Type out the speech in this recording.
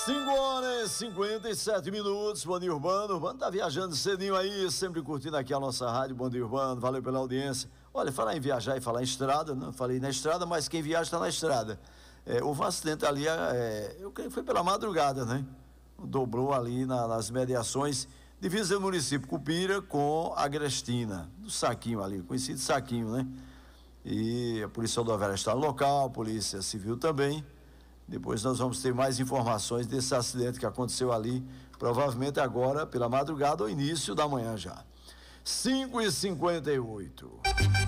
5h57. Bom dia, Urbano. Urbano tá viajando cedinho aí, sempre curtindo aqui a nossa rádio. Bom dia, Urbano. Valeu pela audiência. Olha, falar em viajar e falar em estrada, não falei na estrada, mas quem viaja está na estrada. Houve um acidente ali, eu creio que foi pela madrugada, né? Dobrou ali nas mediações, divisa do município Cupira com Agrestina, do Saquinho ali, conhecido Saquinho, né? E a Polícia Rodoviária está no local, a Polícia Civil também. Depois nós vamos ter mais informações desse acidente que aconteceu ali, provavelmente agora pela madrugada ou início da manhã já. 5h58.